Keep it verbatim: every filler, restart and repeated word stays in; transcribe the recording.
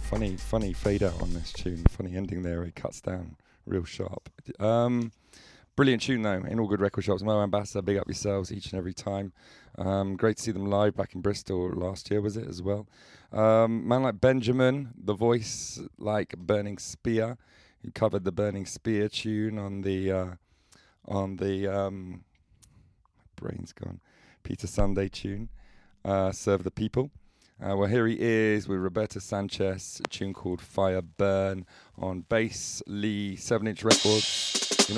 funny, funny fade out on this tune. Funny ending there. He cuts down real sharp. Um, brilliant tune though. In all good record shops. Mo Ambassador, big up yourselves each and every time. Um, great to see them live back in Bristol last year, was it as well? Um, man like Benjamin, the voice like Burning Spear, who covered the Burning Spear tune on the uh, on the um, my brain's gone. Peter Sunday tune. Uh, Serve the People. Uh, well, here he is with Roberto Sanchez, a tune called Fire Burn on Bass Lee seven inch Records.